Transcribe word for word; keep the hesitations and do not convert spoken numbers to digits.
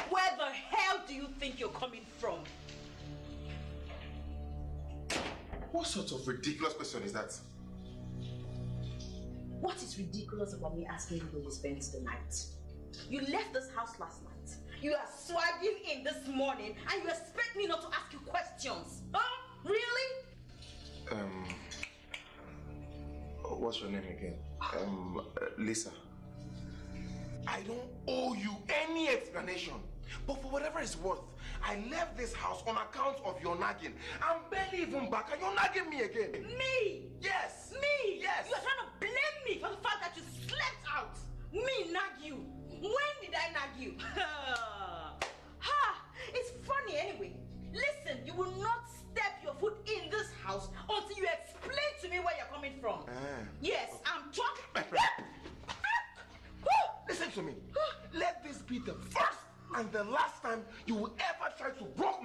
Where the hell do you think you're coming from? What sort of ridiculous question is that? What is ridiculous about me asking you where you spent the night? You left this house last night. You are swagging in this morning and you expect me not to ask you questions. Huh? Really? Um, what's your name again? Um, uh, Lisa. I don't owe you any explanation. But for whatever it's worth, I left this house on account of your nagging. I'm barely even back and you're nagging me again. Me? Yes. Me? Yes. You're trying to blame me for the fact that you slept out. Me nag you. When did I nag you? Ha! It's funny anyway. Listen, you will not step your foot in this house until you explain to me where you're coming from. Uh, yes, okay. I'm talking. My friend. Listen to me. Let this be the first and the last time you will ever try to block me.